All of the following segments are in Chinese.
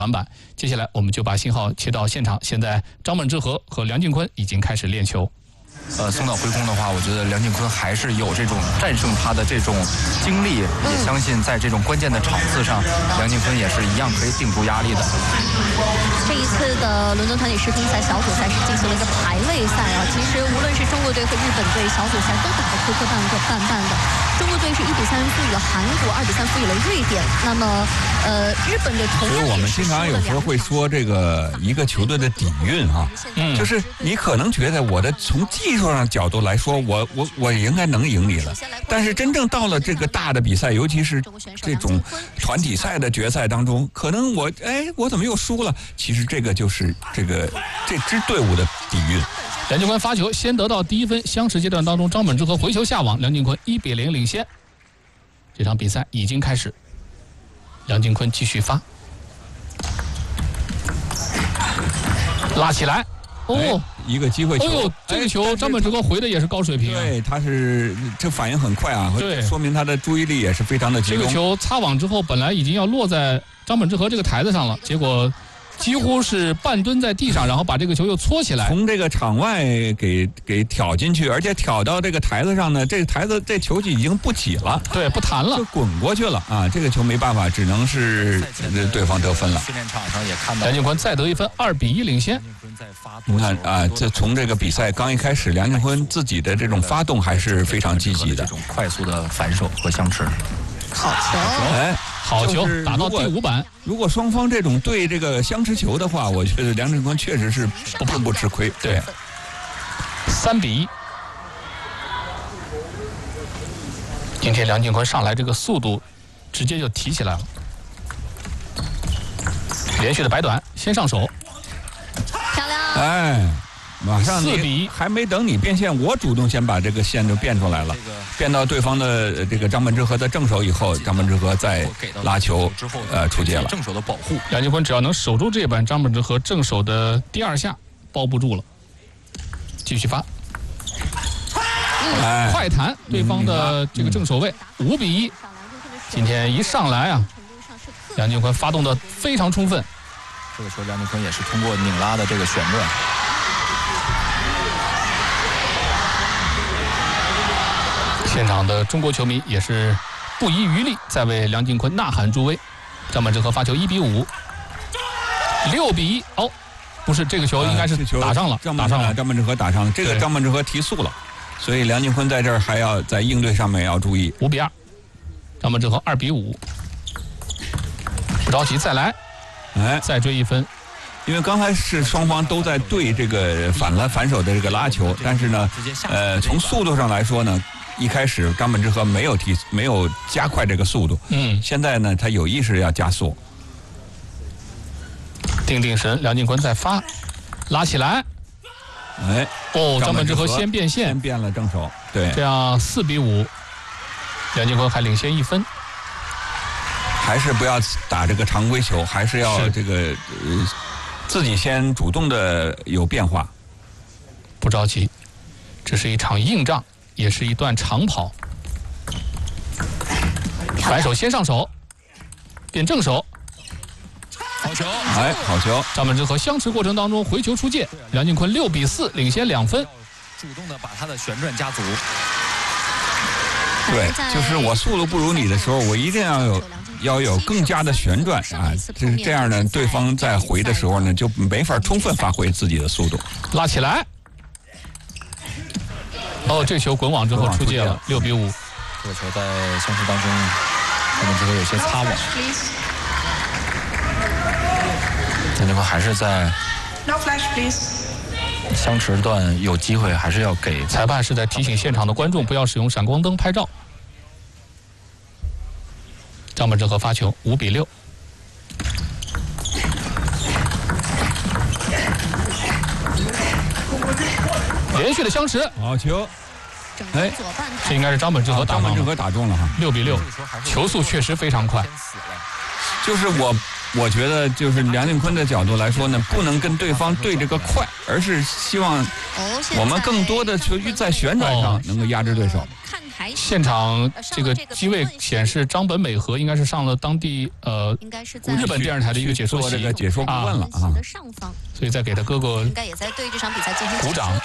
短板。接下来我们就把信号切到现场，现在张本智和和梁靖昆已经开始练球。 松岛辉空的话，我觉得梁靖昆还是有这种战胜他的这种经历，也相信在这种关键的场次上，梁靖昆也是一样可以顶住压力的。 这一次的伦敦团体世乒赛小组赛是进行了一个排位赛啊，其实无论是中国队和日本队，小组赛都打得磕磕绊绊的。中国队是1比3负于了韩国，2比3负于了瑞典。那么，日本队同样也是。所以我们经常有时候会说这个一个球队的底蕴啊，就是你可能觉得我的从技术上角度来说，我应该能赢你了，但是真正到了这个大的比赛，尤其是这种团体赛的决赛当中，可能我怎么又输了？其实这个就是这支队伍的底蕴。 梁靖昆发球，先得到第1分。相持阶段当中，张本智和回球下网，梁靖昆1比0领先。这场比赛已经开始，梁靖昆继续发，拉起来。 一个机会球。 这个球张本智和回的也是高水平。 对，他是这反应很快啊， 对， 说明他的注意力也是非常的集中。 这个球擦网之后，本来已经要落在张本智和这个台子上了，结果几乎是半蹲在地上，然后把这个球又搓起来， 从这个场外给挑进去，而且挑到这个台子上呢，这个台子这球就已经不起了， 对，不弹了， 就滚过去了啊！这个球没办法，只能是对方得分了。 训练场上也看到梁靖昆再得1分，2比1领先。 你看啊，这从这个比赛刚一开始，梁靖昆自己的这种发动还是非常积极的， 这种快速的反手和相持。 好球！ 好球，打到第5板。 如果双方这种对这个相持球的话，我觉得梁靖昆确实是并不吃亏。 对，3比1。今天梁靖昆上来这个速度，直接就提起来了。连续的摆短，先上手， 漂亮！ 马上 4比1， 还没等你变线，我主动先把这个线就变出来了，变到对方的这个张本智和的正手以后，张本智和再拉球出界了。 正手的保护， 梁靖昆只要能守住这板，张本智和正手的第2下包不住了，继续发，快弹对方的这个正手位，5比1。今天一上来啊，梁靖昆发动的非常充分。 这个球梁靖昆也是通过拧拉的这个旋转。 现场的中国球迷也是不遗余力在为梁靖昆呐喊助威。张本智和发球1比5，6比1。不是，这个球应该是打上了，打上了。 张本智和打上了，这个张本智和提速了，所以梁靖昆在这儿还要在应对上面要注意。 5比2，张本智和2比5，不着急，再来，再追1分。 因为刚才是双方都在对这个反手的这个拉球，但是呢，从速度上来说呢，一开始张本智和没有加快这个速度，现在呢他有意识要加速。 定神，梁靖昆再发，拉起来，张本智和先变线， 先变了正手，对， 这样4比5，梁靖昆还领先1分。 还是不要打这个常规球，还是要这个自己先主动的有变化。 不着急，这是一场硬仗，也是一段长跑。反手先上手，变正手，好球！ 好球！ 张本智和相持过程当中回球出界，梁靖昆6比4领先2分。 主动的把他的旋转加足。 对，就是我速度不如你的时候，我一定要有更加的旋转啊！就是这样呢，对方在回的时候呢，就没法充分发挥自己的速度。 拉起来，这球滚网之后出界了，6比5。 这个球在相持当中，张本智和有些擦网。梁靖昆还是在相持段有机会，还是要给。 裁判是在提醒现场的观众不要使用闪光灯拍照。张本智和发球5比6。连续的相持， 好球！ 这应该是张本智和打中了哈 ，6比6，球速确实非常快。 就是我觉得，就是梁靖昆的角度来说呢，不能跟对方对这个快，而是希望我们更多的球在旋转上能够压制对手。 看台现场这个机位显示，张本美和应该是上了当地应该是在日本电视台的一个解说席， 这个解说顾问了啊， 的上方， 所以再给他哥哥应该也在对这场比赛进行鼓掌。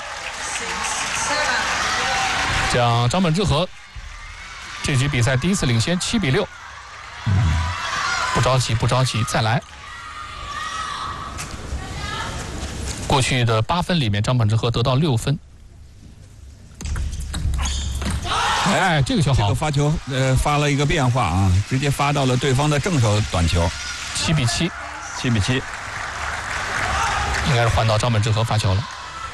这样，张本智和这局比赛第一次领先7比6。不着急，不着急，再来。过去的8分里面，张本智和得到6分。哎，这个球好， 这个发球发了一个变化啊，直接发到了对方的正手短球 ，7比7，7 比7， 应该是换到张本智和发球了。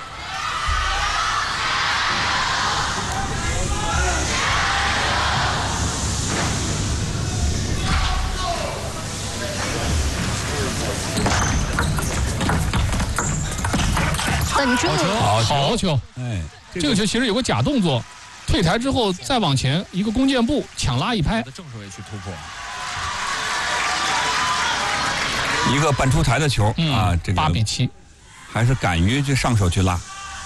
本住， 好球！ 哎， 这个球其实有个假动作，退台之后再往前一个弓箭步抢拉一拍， 正手也去突破， 一个半出台的球啊，这个 8比7， 还是敢于去上手去拉。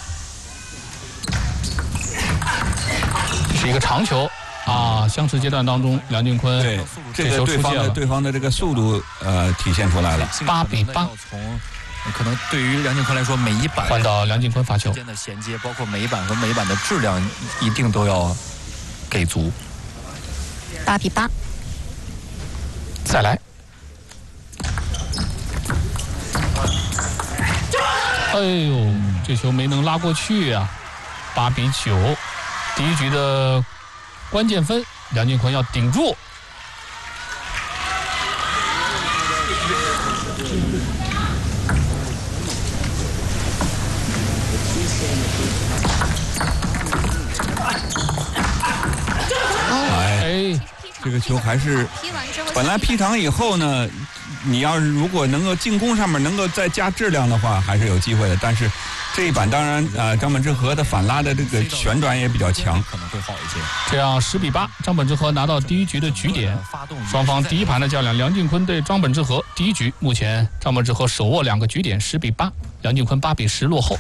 这是一个长球啊！相持阶段当中，梁靖昆对这个对方的这个速度体现出来了 ，8比8。 可能对于梁靖昆来说，每一板换到梁靖昆发球之间的衔接，包括每一板和每一板的质量，一定都要给足。 8比8， 再来。哎呦，这球没能拉过去啊！8比9，第一局的关键分，梁靖昆要顶住。 这个球还是本来劈长以后呢，你要是如果能够进攻上面能够再加质量的话，还是有机会的。但是这一板当然张本智和的反拉的这个旋转也比较强， 可能会好一些。 这样10比8，张本智和拿到第一局的局点。双方第一盘的较量，梁靖昆对张本智和。第一局目前张本智和手握2个局点，10比8，梁靖昆8比10落后。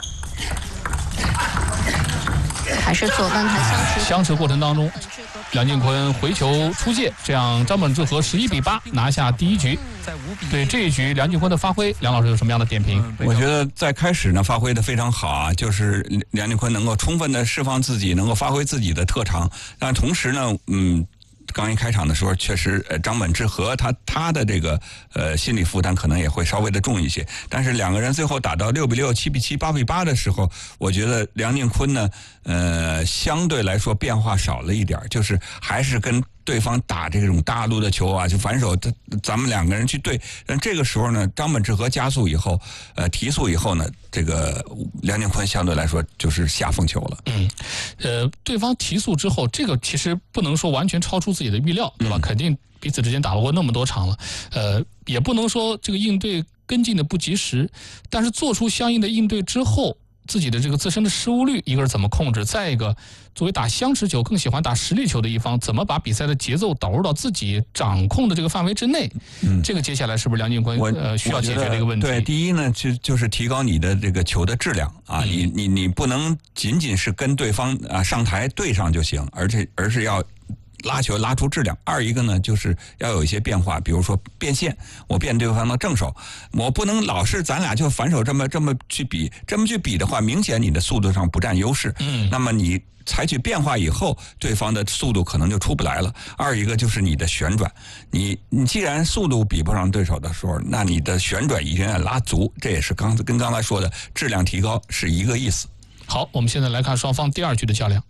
还是左半台相持过程当中，梁靖昆回球出界，这样张本智和11比8拿下第一局。对这一局梁靖昆的发挥，梁老师有什么样的点评？ 我觉得在开始呢发挥的非常好啊，就是梁靖昆能够充分的释放自己，能够发挥自己的特长，但同时呢，刚一开场的时候，确实张本智和他的这个心理负担可能也会稍微的重一些。但是两个人最后打到6比6、7比7、8比8的时候，我觉得梁靖昆呢，相对来说变化少了一点，就是还是跟对方打这种大路的球啊，就反手咱们两个人去对。但这个时候呢，张本智和加速以后，提速以后呢，这个梁靖昆相对来说就是下风球了。 对方提速之后，这个其实不能说完全超出自己的预料，对吧？肯定彼此之间打过那么多场了，也不能说这个应对跟进的不及时，但是做出相应的应对之后，自己的这个自身的失误率，一个是怎么控制，再一个作为打相持球更喜欢打实力球的一方，怎么把比赛的节奏导入到自己掌控的这个范围之内？这个接下来是不是梁靖昆需要解决的一个问题？ 对，第一呢，就是提高你的这个球的质量啊，你不能仅仅是跟对方上台对上就行，而是要拉球拉出质量。二一个呢，就是要有一些变化，比如说变线，我变对方的正手，我不能老是咱俩就反手这么去比，这么去比的话，明显你的速度上不占优势。那么你采取变化以后，对方的速度可能就出不来了。二一个就是你的旋转，你既然速度比不上对手的时候，那你的旋转一定要拉足，这也是跟刚才说的质量提高是一个意思。 好，我们现在来看双方第二局的较量。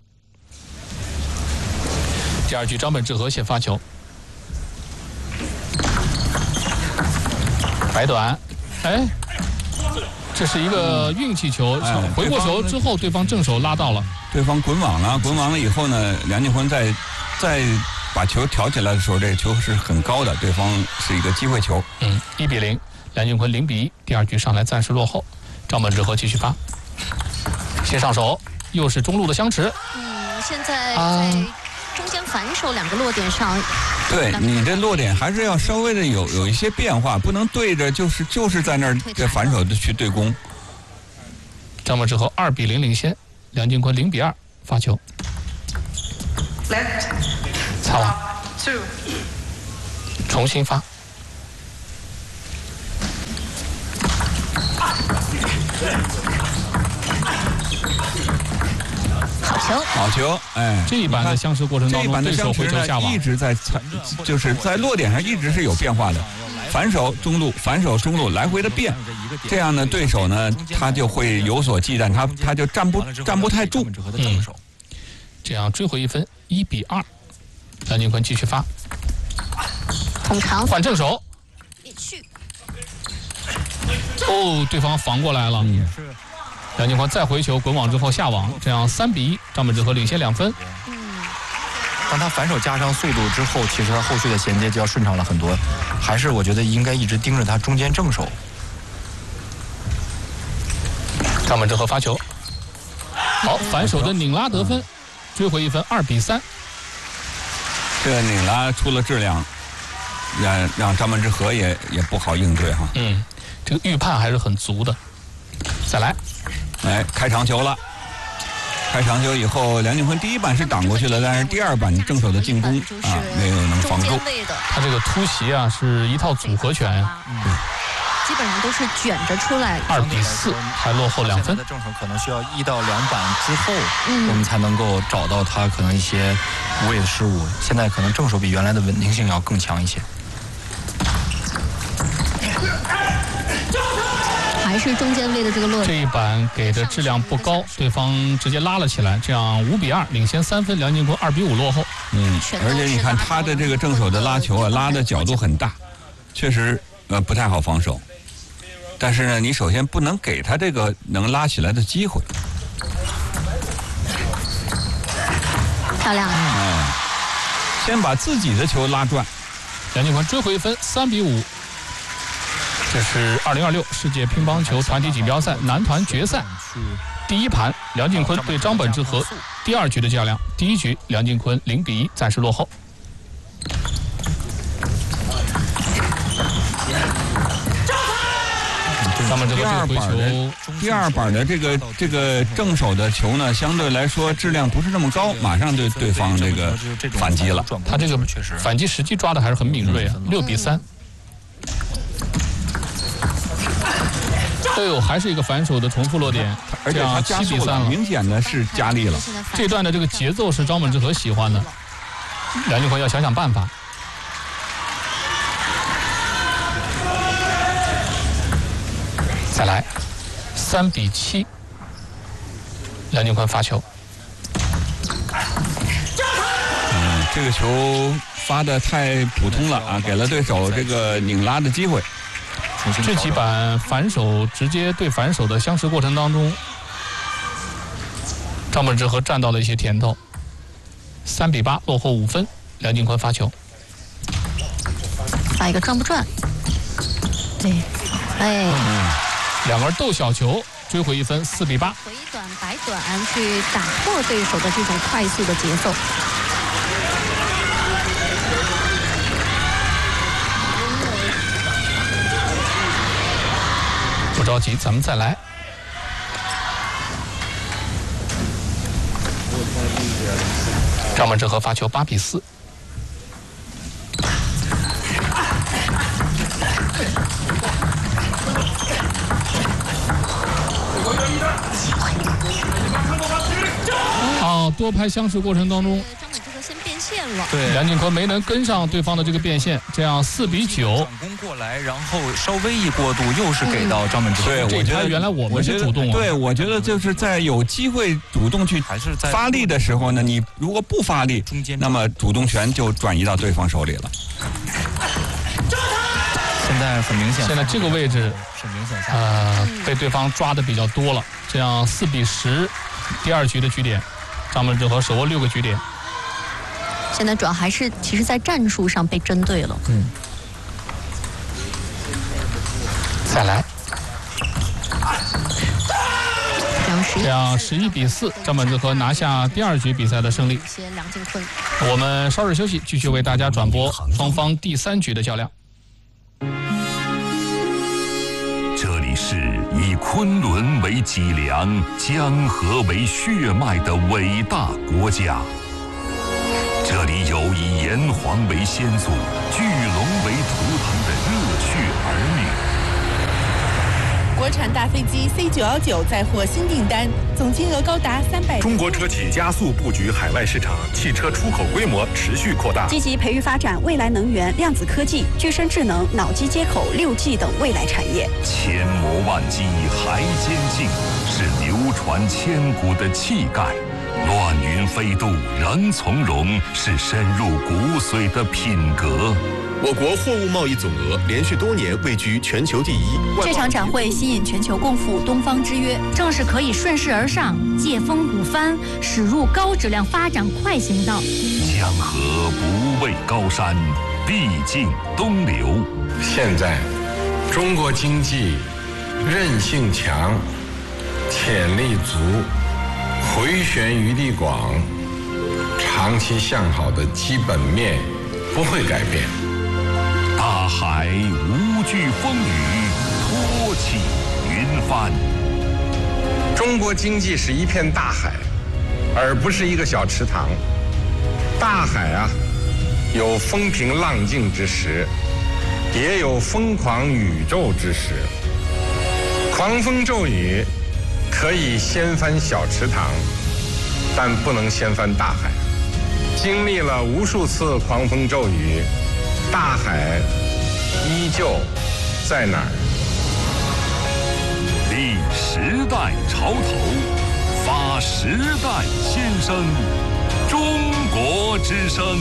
第二局张本智和先发球，摆短，这是一个运气球，回过球之后对方正手拉到了， 对方滚网了以后呢，梁靖昆再把球挑起来的时候，这个球是很高的，对方是一个机会球。 1比0，梁靖昆0比1，第二局上来暂时落后，张本智和继续发，先上手，又是中路的相持。 现在在中间反手2个落点上， 对你这落点还是要稍微的有一些变化，不能对着就是在那儿这反手的去对攻。 张本智和2比0领先，梁靖昆0比2发球。 擦网，重新发。 好球，哎， 这一版的相持过程当中，对手回球下网一直在就是在落点上一直是有变化的，反手中路，反手中路来回的变，这样呢，对手呢他就会有所忌惮，他就站不太住。 这样追回1分，1-2，梁靖昆继续发， 捅长换正手，哦，对方防过来了。梁靖昆再回球滚网之后下网，这样3-1，张本智和领先2分。 当他反手加上速度之后，其实他后续的衔接就要顺畅了很多。还是我觉得应该一直盯着他中间正手。 张本智和发球，好，反手的拧拉得分，追回1分，2-3。 这个拧拉出了质量，让张本智和也不好应对哈。 这个预判还是很足的。再来。 哎，开长球了。开长球以后，梁靖昆第一板是挡过去了，但是第二板正手的进攻没有能防住。 他这个突袭啊是一套组合拳呀， 基本上都是卷着出来。 2-4，还落后2分。 正手可能需要1到2板之后，我们才能够找到他可能一些无谓的失误。现在可能正手比原来的稳定性要更强一些。 还是中间位的这个落点， 这一板给的质量不高，对方直接拉了起来，这样5-2，领先3分，梁靖昆2-5落后。 而且你看他的这个正手的拉球啊，拉的角度很大，确实不太好防守。但是呢，你首先不能给他这个能拉起来的机会。 漂亮。 先把自己的球拉转。 梁靖昆追回1分，3-5。这是2026世界乒乓球团体锦标赛男团决赛第一盘，梁靖昆对张本智和第2局的较量。第1局梁靖昆0-1暂时落后。张本智和这个回球， 第二板的这个正手的球呢，相对来说质量不是那么高，马上对对方这个反击了。 他这个反击时机抓的还是很敏锐啊，6-3。哎呦，还是一个反手的重复落点， 而且他7-3了，明显的是加力了。 这段的这个节奏是张本智和喜欢的，梁靖昆要想想办法。再来，3-7，梁靖昆发球。 这个球发的太普通了啊，给了对手这个拧拉的机会。 这几板反手直接对反手的相持过程当中，张本智和占到了一些甜头。3-8，落后5分，梁靖昆发球。 发一个转不转？对， 两个人斗小球，追回1分，4-8。 回短摆短，去打破对手的这种快速的节奏。 不着急，咱们再来。张本智和发球8-4。多拍相持过程当中， 张本智和先变线了， 对，梁靖昆没能跟上对方的这个变线，这样4-9。 转攻过来，然后稍微一过渡，又是给到张本智和。 对，我觉得原来我们是主动。 对，我觉得就是在有机会主动去发力的时候呢，你如果不发力，那么主动权就转移到对方手里了。 现在很明显， 现在这个位置是明显被对方抓的比较多了，这样4-10，第2局的局点，张本智和手握6个局点。 现在主要还是其实在战术上被针对了。 再来， 这样 11-4，张本智和拿下第2局比赛的胜利。 梁靖昆， 我们稍事休息，继续为大家转播双方第3局的较量。 这里是以昆仑为脊梁、江河为血脉的伟大国家， 这里有以炎黄为先祖、巨龙为图腾的热血儿女。 国产大飞机 C919 再获新订单，总金额高达300。 中国车企加速布局海外市场，汽车出口规模持续扩大， 积极培育发展未来能源、量子科技、具身智能、脑机接口、6G 等未来产业。 千磨万击还坚劲，是流传千古的气概；乱云飞渡仍从容，是深入骨髓的品格。 我国货物贸易总额连续多年位居全球第一。 这场展会吸引全球共赴东方之约， 正是可以顺势而上，借风鼓帆，驶入高质量发展快行道。 江河不畏高山，必经东流。 现在，中国经济韧性强，潜力足，回旋余地广，长期向好的基本面不会改变。 大海无惧风雨，托起云帆。 中国经济是一片大海，而不是一个小池塘。大海啊，有风平浪静之时，也有疯狂宇宙之时。狂风骤雨可以掀翻小池塘，但不能掀翻大海。经历了无数次狂风骤雨，大海依旧在哪儿？ 立时代潮头，发时代先声，中国之声。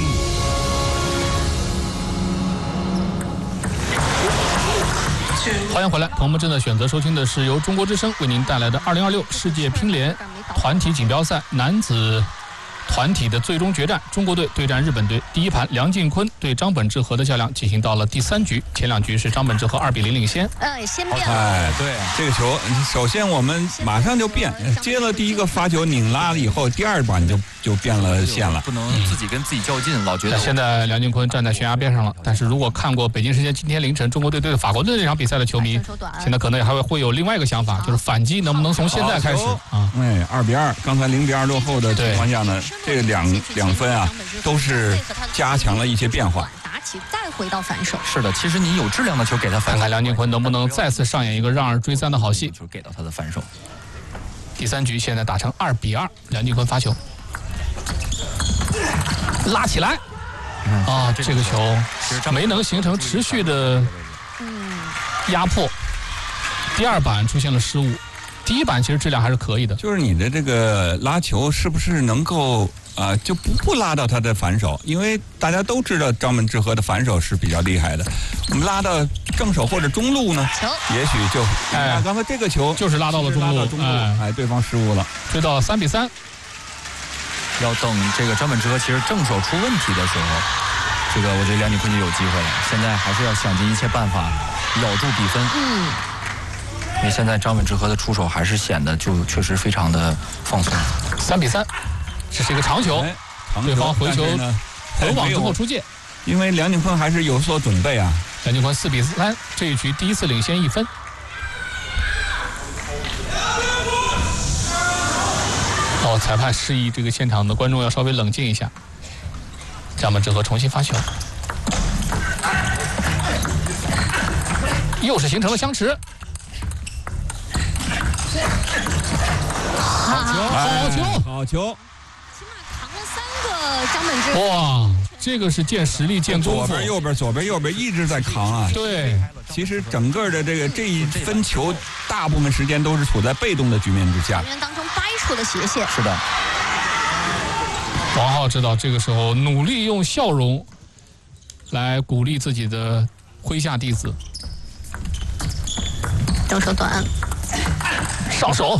欢迎回来，朋友们正在选择收听的是由中国之声为您带来的2026世界乒联团体锦标赛男子团体的最终决战，中国队对战日本队。第一盘，梁靖昆对张本智和的较量进行到了第3局，前2局是张本智和2比0领先。 先变了。 哎，对，这个球，首先我们马上就变，接了第一个发球拧拉了以后，第2板就变了线了， 不能自己跟自己较劲，老觉得。 现在梁靖昆站在悬崖边上了，但是如果看过北京时间今天凌晨中国队对法国队这场比赛的球迷，现在可能还会有另外一个想法，就是反击能不能从现在开始啊？ 哎，2比2，刚才0比2落后的情况下呢，这个两分啊，都是加强了一些变化。 打起再回到反手。 是的，其实你有质量的球给他反手， 看看梁靖昆能不能再次上演一个让2追3的好戏， 球给到他的反手。 第3局现在打成2比2，梁靖昆发球，拉起来。啊，这个球没能形成持续的压迫。第2板出现了失误，第1板其实质量还是可以的。 就是你的这个拉球是不是能够就不拉到他的反手？因为大家都知道张本智和的反手是比较厉害的。我们拉到正手或者中路呢，也许就刚才这个球就是拉到了中路， 对方失误了， 追到了3比3。 要等这个张本智和其实正手出问题的时候，这个我觉得梁靖昆就有机会了。现在还是要想尽一切办法咬住比分。因为现在张本智和的出手还是显得就确实非常的放松。 3比3，这是一个长球，对方回球回网之后出界。 因为梁靖昆还是有所准备啊。 梁靖昆4比3，这一局第一次领先1分。裁判示意这个现场的观众要稍微冷静一下。张本智和重新发球，又是形成了相持。 好球！ 起码扛了3个张本智和。 哇，这个是见实力见功夫。 左边右边一直在扛啊。 对， 其实整个的这一分球，大部分时间都是处在被动的局面之下。 当中掰出了斜线。 是的。 王浩知道这个时候努力用笑容来鼓励自己的麾下弟子。 正手短， 上手。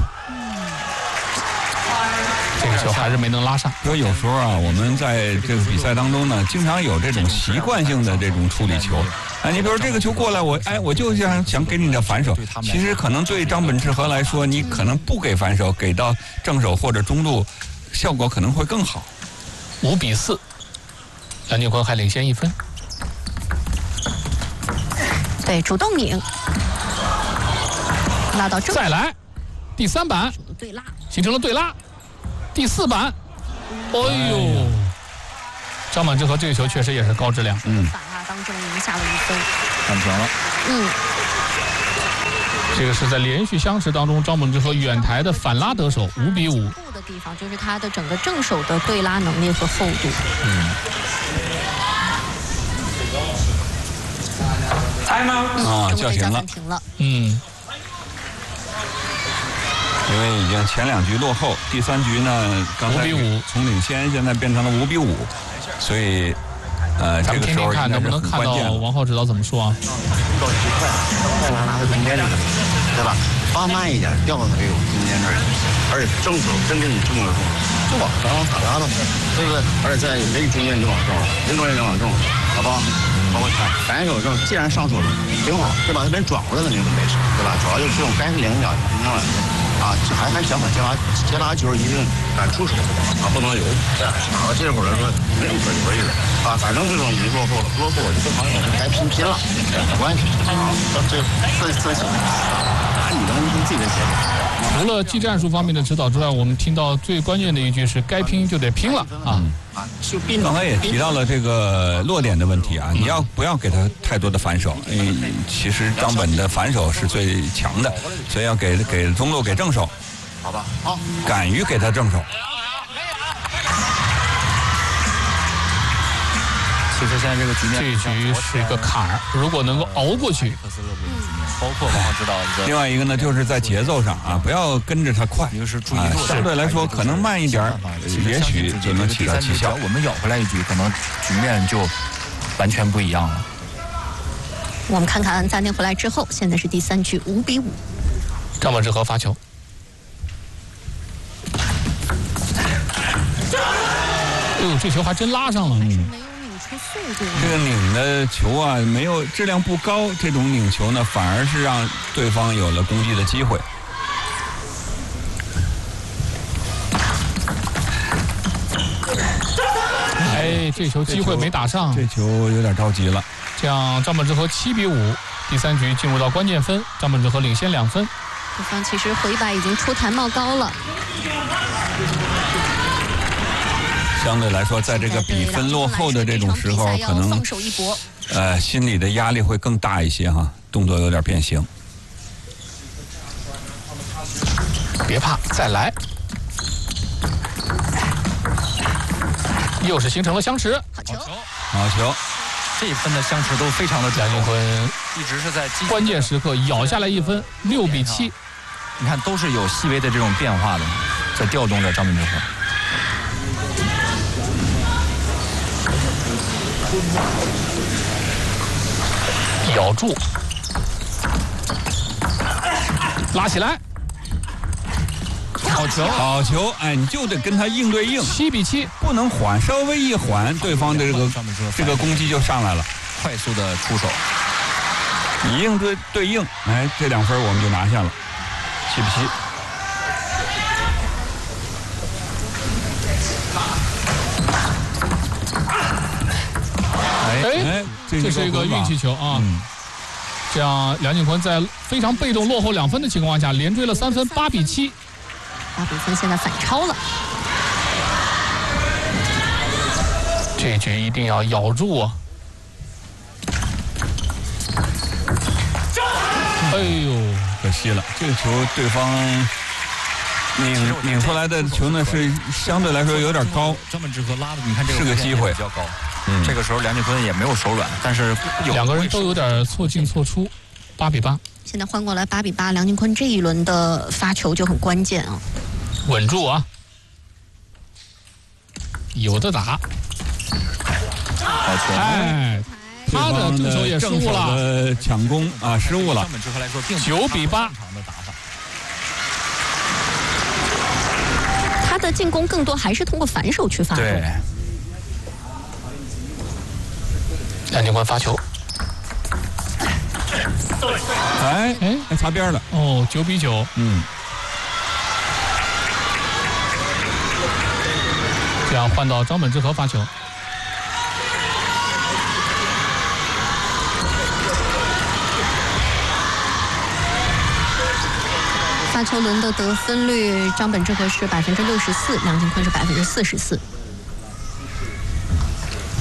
这个球还是没能拉上。 说有时候啊，我们在这个比赛当中呢，经常有这种习惯性的这种处理球。你比如这个球过来，我就想给你的反手。其实可能对张本智和来说，你可能不给反手，给到正手或者中路，效果可能会更好。 5比4，梁靖昆还领先1分。 对，主动拧，拉到正。 再来，第3板， 对拉， 形成了对拉。第4板，哎呦， 张本智和这个球确实也是高质量。 法当中赢下了1分， 扳平了。 这个是在连续相持当中，张本智和远台的反拉得手，5比5。 的地方就是他的整个正手的对拉能力和厚度。 叫停了。因为已经前2局落后，第3局呢，刚才 5比5 从领先现在变成了5比5，所以咱们听听看能不能看到王浩指导怎么说啊？ 到极快，再拉到中间这个，对吧？发慢一点，掉到这个中间这儿，而且正手真正你正了就往上打拉到，对不对？而且在这个中间你就往正了，人中间就往正了，好不好？包括看反手正，既然上手了，挺好，对吧？那边转过来肯定是没事，对吧？主要就是这种该是2脚，平常啊，还想法接拉球一定敢出手啊，不能有这会儿说没有可以的啊，反正这种已经落后了，我就好像该拼了，没关系啊，这行，打你的自己的节奏。 除了技战术方面的指导之外，我们听到最关键的一句是该拼就得拼了啊！ 刚才也提到了这个落点的问题啊，你不要给他太多的反手，因为其实张本的反手是最强的，所以要给中路给正手， 好吧？好， 敢于给他正手。 其实现在这个局面， 这一局是一个坎儿，如果能够熬过去， 包括王浩指导的。 另外一个呢，就是在节奏上啊，不要跟着他快， 一个是注意力， 相对来说可能慢一点，也许就能起到奇效。 我们咬回来一局，可能局面就完全不一样了。 我们看看暂停回来之后，现在是第3局5比5。 张本智和发球。哎呦，这球还真拉上了。 这个拧的球啊，没有质量不高，这种拧球呢，反而是让对方有了攻击的机会。 哎，这球机会没打上， 这球有点着急了。 这样张本智和7比5，第3局进入到关键分，张本智和领先2分。 对方其实回摆已经出台冒高了。 相对来说，在这个比分落后的这种时候，可能心里的压力会更大一些哈，动作有点变形。 别怕，再来。又是形成了相持， 好球， 好球。 这一分的相持都非常的梁靖昆一直是在关键时刻咬下来1分，6比7。 你看，都是有细微的这种变化的，在调动着张本智和。 咬住，拉起来， 好球，好球！哎，你就得跟他硬对硬 ，7比7， 不能缓，稍微一缓，对方的这个攻击就上来了， 快速的出手， 以硬对硬，哎，这2分我们就拿下了，7比7。 哎，这是一个运气球啊！这样梁靖昆在非常被动落后2分的情况下，连追了3分，8比7。 8比分现在反超了。 这局一定要咬住啊！哎呦， 可惜了，这个球对方拧出来的球呢是相对来说有点高。 张本智和拉的，你看这个是个机会比较高。这个时候梁靖昆也没有手软，但是 2个人都有点错进错出，8比8。 现在换过来8比8，梁靖昆这一轮的发球就很关键啊， 稳住啊，有的打。 好球！ 哎，他的正手也失误了， 抢攻啊失误了。 张本智和来说 ，9比8。 他的进攻更多还是通过反手去发动。 对。 梁靖昆发球， 哎，擦边了。 哦，9比9。这样换到张本智和发球。 发球轮的得分率，张本智和是64%，梁靖昆是44%。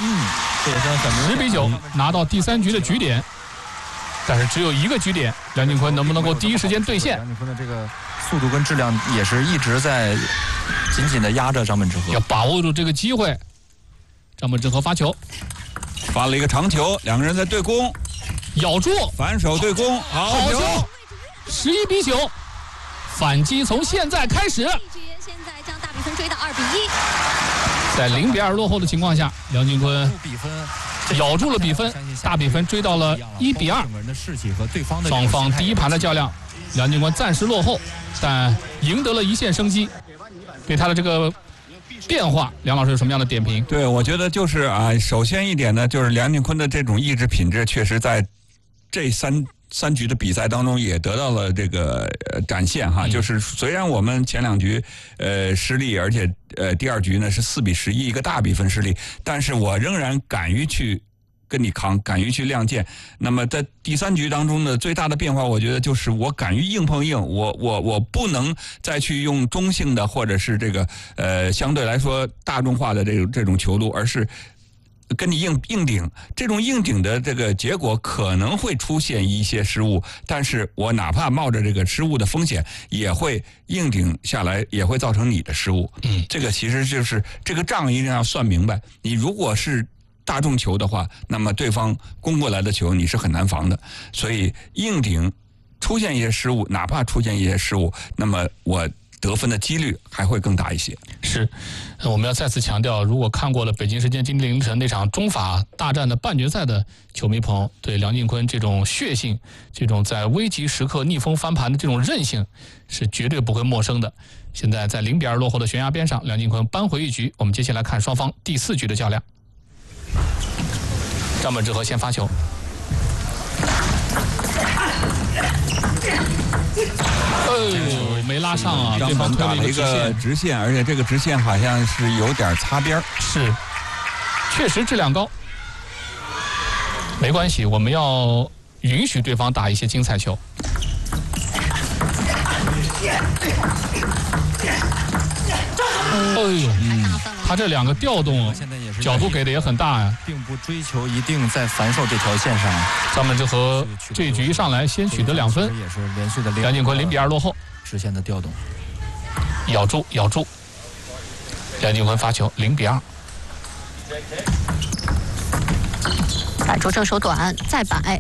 这也算很 10比9拿到第3局的局点，但是只有一个局点，梁靖昆能不能够第一时间兑现？ 梁靖昆的这个速度跟质量也是一直在紧紧的压着张本智和， 要把握住这个机会。张本智和发球， 发了一个长球，两个人在对攻， 咬住反手对攻，好球 ！11比9，反击从现在开始。 现在将大比分追到2比1。 在0比2落后的情况下，梁靖昆咬住了比分，大比分追到了1比2。双方第一盘的较量，梁靖昆暂时落后，但赢得了一线生机。对他的这个变化，梁老师有什么样的点评？ 对，我觉得就是啊，首先一点呢，就是梁靖昆的这种意志品质，确实在这三局的比赛当中也得到了这个展现哈。就是虽然我们前2局失利，而且第2局呢是4比11一个大比分失利，但是我仍然敢于去跟你扛，敢于去亮剑。那么在第3局当中呢，最大的变化，我觉得就是我敢于硬碰硬，我不能再去用中性的或者是这个相对来说大众化的这种球路，而是跟你硬顶。这种硬顶的这个结果可能会出现一些失误，但是我哪怕冒着这个失误的风险，也会硬顶下来，也会造成你的失误。这个其实就是这个账一定要算明白。你如果是大众球的话，那么对方攻过来的球你是很难防的，所以硬顶出现一些失误，哪怕出现一些失误，那么我得分的几率还会更大一些。 是，我们要再次强调，如果看过了北京时间今天凌晨那场中法大战的半决赛的球迷朋友，对梁靖昆这种血性，这种在危急时刻逆风翻盘的这种韧性，是绝对不会陌生的。现在在0比2落后的悬崖边上，梁靖昆扳回一局。我们接下来看双方第4局的较量。张本智和先发球，没拉上啊！对方推了一个直线，而且这个直线好像是有点擦边。 是，确实质量高。没关系，我们要允许对方打一些精彩球。他这2个调动角度给的也很大呀， 并不追求一定在反手这条线上。 张本智和这一局一上来先取得2分， 也是连续的梁靖昆0比2落后， 直线的调动， 咬住，梁靖昆发球0比2， 摆出正手短，再摆。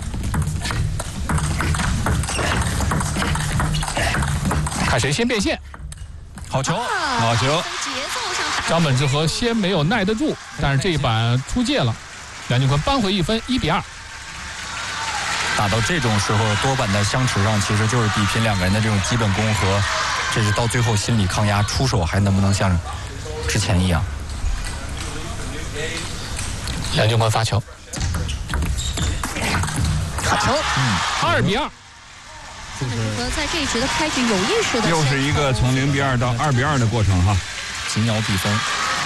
看谁先变现。 好球， 好球！ 张本智和先没有耐得住，但是这一板出界了，梁靖昆扳回1分，1比2。 打到这种时候，多板的相持上，其实就是比拼2个人的这种基本功和，这是到最后心理抗压，出手还能不能像之前一样。 梁靖昆发球， 好球 ，2比2。 张本智和在这一局的开局有意识的， 又是一个从0比2到2比2的过程哈， 紧咬比分。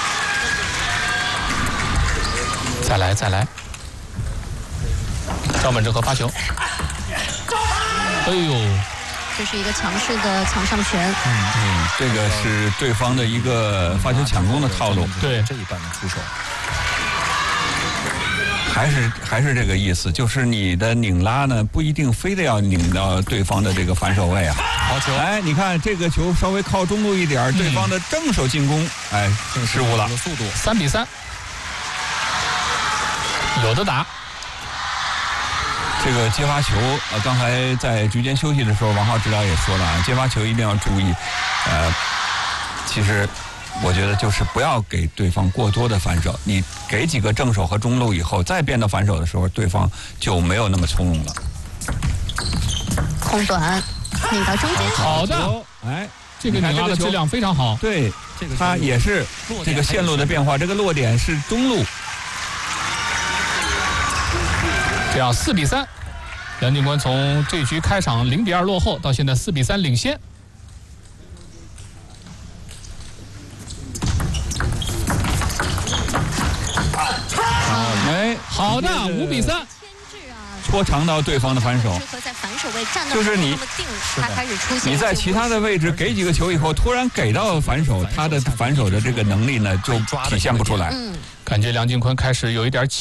再来，张本智和发球， 这是一个强势的墙上拳。 这个是对方的一个发球抢攻的套路。 对， 这一半的出手。 还是这个意思，就是你的拧拉呢，不一定非得要拧到对方的这个反手位啊。 好球！ 哎，你看这个球稍微靠中路一点，对方的正手进攻，失误了。 速度 3比3，有的打。 这个接发球，刚才在局间休息的时候，王浩指导也说了啊，接发球一定要注意。其实我觉得就是不要给对方过多的反手，你给几个正手和中路以后，再变到反手的时候，对方就没有那么从容了。 空短，拧到中间， 好的，这个拧拉的质量非常好。 对，它也是这个线路的变化，这个落点是中路。这样4比3，梁靖昆从这局开场0比2落后，到现在4比3领先。好的，5比3，戳长到对方的反手，就是你在其他的位置给几个球以后，突然给到反手，他的反手的这个能力呢就体现不出来。 感觉梁靖昆开始有一点